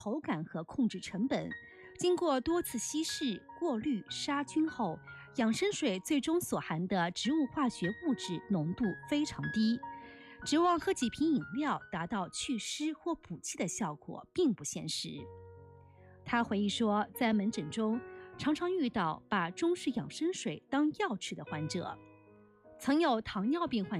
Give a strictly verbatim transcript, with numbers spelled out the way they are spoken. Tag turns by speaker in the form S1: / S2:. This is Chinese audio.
S1: 口感和控制成本。经过多次稀释、过滤、杀菌后，养生水最终所含的植物化学物质浓度非常低，指望喝几瓶饮料达到祛湿或补气的效果并不现实。他回忆说，在门诊中常常遇到把中式养生水当药吃的患者，曾有糖尿病患